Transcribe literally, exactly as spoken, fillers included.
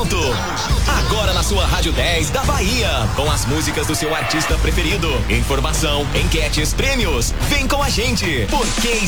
junto. Agora na sua Rádio dez da Bahia, com as músicas do seu artista preferido. Informação, enquetes, prêmios. Vem com a gente, porque